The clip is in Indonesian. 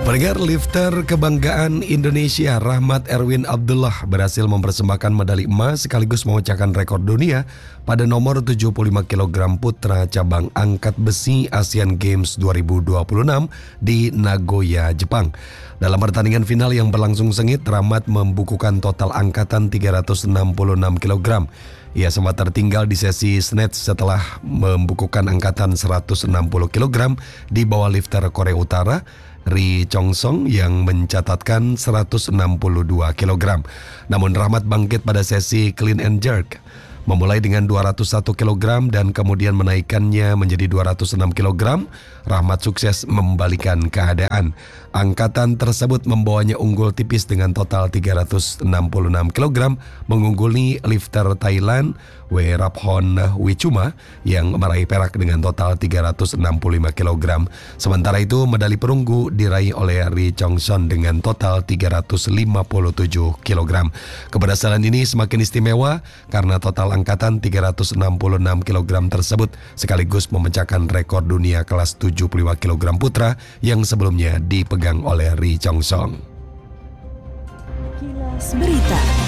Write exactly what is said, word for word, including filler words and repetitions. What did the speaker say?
Pendengar, lifter kebanggaan Indonesia Rahmat Erwin Abdullah berhasil mempersembahkan medali emas sekaligus memecahkan rekor dunia pada nomor tujuh puluh lima kilogram putra cabang angkat besi Asian Games dua ribu dua puluh enam di Nagoya, Jepang. Dalam pertandingan final yang berlangsung sengit, Rahmat membukukan total angkatan tiga ratus enam puluh enam kilogram. Ia sempat tertinggal di sesi snatch setelah membukukan angkatan seratus enam puluh kilogram di bawah lifter Korea Utara Ri Chong-song yang mencatatkan seratus enam puluh dua kilogram. Namun Rahmat bangkit pada sesi clean and jerk, memulai dengan dua ratus satu kilogram dan kemudian menaikkannya menjadi dua ratus enam kilogram. Rahmat sukses membalikan keadaan. Angkatan tersebut membawanya unggul tipis dengan total tiga ratus enam puluh enam kilogram, mengungguli lifter Thailand Weraphon Wichuma yang meraih perak dengan total tiga ratus enam puluh lima kilogram. Sementara itu, medali perunggu diraih oleh Ri Chong-song dengan total tiga ratus lima puluh tujuh kilogram. Keberhasilan ini semakin istimewa karena total angkatan tiga ratus enam puluh enam kilogram tersebut sekaligus memecahkan rekor dunia kelas tujuh puluh lima kilogram putra yang sebelumnya dipegang oleh Ri Chong-song. Kilas Berita.